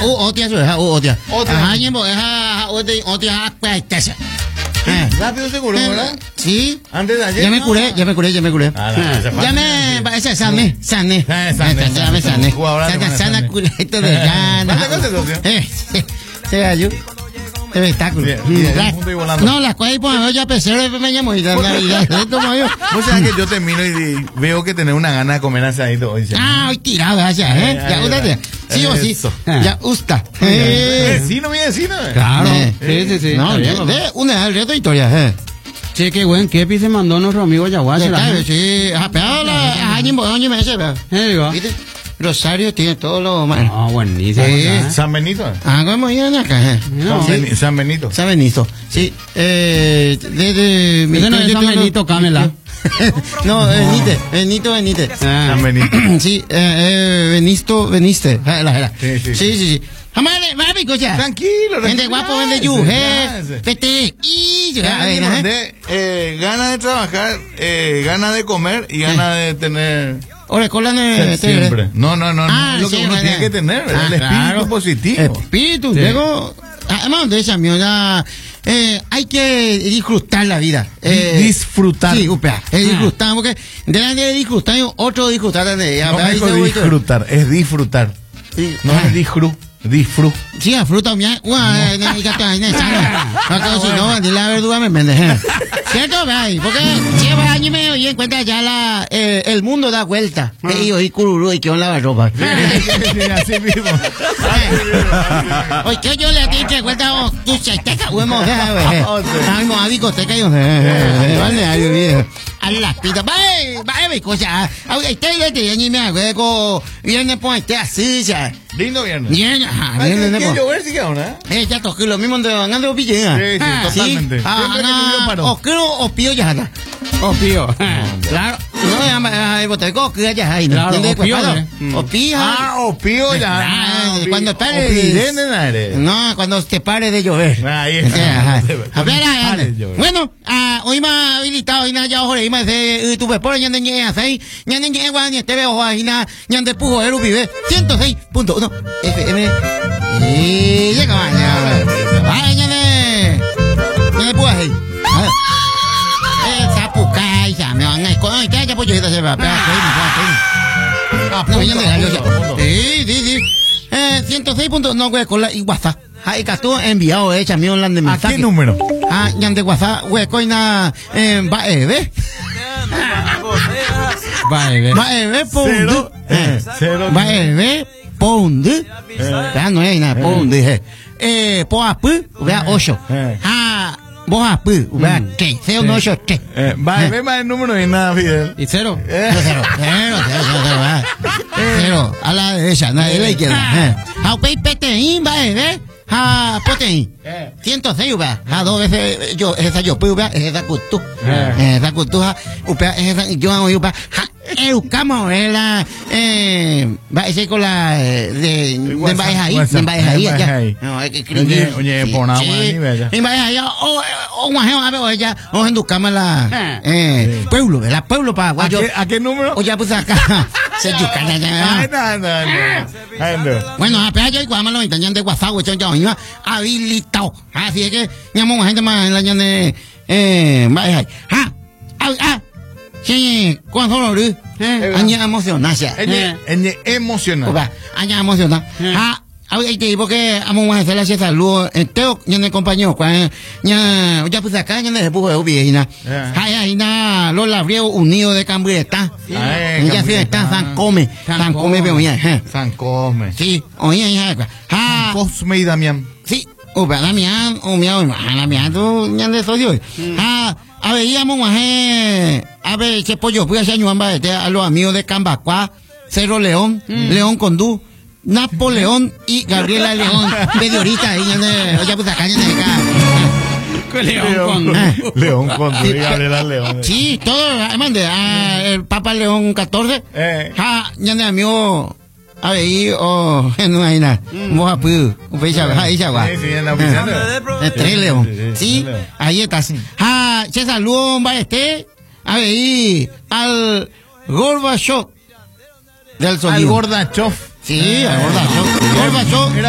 otia su otia. Ajá, ñembo, otia cuesta. Rápido seguro, ¿verdad? Sí. Antes de ayer. Ya me curé. Ya me ese sané. Sané. Sana culeto de gana. Se gallo. Espectáculo. No, las cosas pues ya pesero me llamo y Navidad. Vos sabés que yo termino y veo que tenés una gana de comer asadito hoy. Hoy tirado, gracias, ya usted. Sí o sí. Ya gusta. Vecino, mi vecino. Claro. Sí. No, una reto historia, Che, qué buen kepi se mandó nuestro amigo Yaguache. Sí, pero digo. Rosario tiene todo lo malo. Ah, buenísimo. San Benito. ¿Cómo viene acá? San Benito. San Benito. Sí. Ese no es San Benito, Camela. No, Benite. San Benito. Sí, veniste. Sí. Jamás, escucha. Tranquilo. Vende guapo, vende yuje. Fete. Ganas de trabajar, ganas de comer y ganas de tener. Ahora, siempre. No. Lo que uno tiene que tener, el espíritu positivo. Espíritu, luego. Además de esa mierda, hay que disfrutar la vida. Disfrutar. Sí, disfrutar, porque delante de disfrutar hay otro disfrutar de ella. No es disfrutar, es disfrutar. Sí. No es disfrutar. Sí, fruta mía. Si no, ni la verdura me vende. ¿Cierto? Porque lleva año y medio y encuentra ya el mundo da vuelta. Y yo y cururú y que on lava ropa. Así mismo. Oye, que yo le dije vuelta tu chaiteca, huemo. Ay, mo abicoteca yo. Vale, ay, a las pitas. Vaya, cosa. Este año y medio, viene por este así, ya. Lindo viernes. Viernes. ¿Qué llover sí que ahora? Ya toqué lo mismo de Angando o Pillena. Sí, totalmente. O Pío ya anda. O Pío. Claro. No, boteco que ya hay. Claro, o Pío. O Pío ya. Cuando pare. No, cuando te pare de llover. Ahí está. Bueno, hoy más habilitado y nada ya ahora más de tu por ya de así, ya de guan y te veo ahí nada, ya de pujo el vive 106.1 FM. Y llega mañana. Ya pujo ahí. Sapucay, ya me van a con que ya pollo se va. No, ya me gallo ya. Sí. 106.1 güey con la WhatsApp. Hay que tú enviado hecha mi online de mensaje. ¿A qué número? Ya de WhatsApp, güey, coina baebe. Baebe pound. Baebe pound. Ya no hay nada pound. Poapu, vea 8. Boapu, vea 3. 083. Baebe más el número y nada, Fidel. ¿Y 0? 0. A la derecha, nadie le queda. Aupei peteín, baebe. Poteín. 106 upa. 2 veces yo esa yo puedo esa cultu. Esa cultu upa esa yo hago upa. Eucamo la va ese con la de ahí ya. No, hay que escribir. Oye, por nada más ni bella. En ahí o guajeo a ver ya. O en tu cámara pueblo, ¿verdad? Pueblo para guayo. ¿A qué número? O ya pues acá. Se yucana ya. No. Bueno, apenas yo igual lo intentan de WhatsApp, yo iba habilitado. Así es que llamamos gente más en la ña de sí, cuando lo vi, aña emocionasia. Emocional. Aña emocional. Porque vamos a hacer la salud, entero, ya de compañero, ya pues acá, ya de pujo de ubina. Ahí los labriegos unidos de Cambrieta. Ya sí está, San Come, pero ya. San Come. Sí, oye, ya. Cosme y Damián. Sí, Damián, Damián, tú, ya de socio. A ver, íbamos a ver, ese pollo, fui a hacer a los amigos de Cambacuá, Cerro León, León Condú, Napoleón y Gabriela León, medio horita ahí, ya pues acá, León Condú y Gabriela León. Sí, todo, además de el Papa León 14, ya de amigo. A ver, no hay nada. Vamos a poder, ahí se va. Tres León. Sí, ahí está. Se saludó un a ver, al Gorbachev del sonido. Al Gorbachev. Sí, al Gorbachev.